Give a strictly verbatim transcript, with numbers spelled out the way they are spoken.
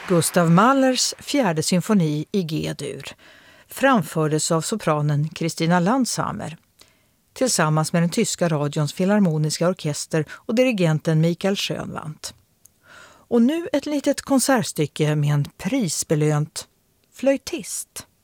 Gustav Mahlers fjärde symfoni i G-dur framfördes av sopranen Christina Landshammer tillsammans med den tyska radions filharmoniska orkester och dirigenten Michael Schönwandt. Och nu ett litet konsertstycke med en prisbelönt flöjtist.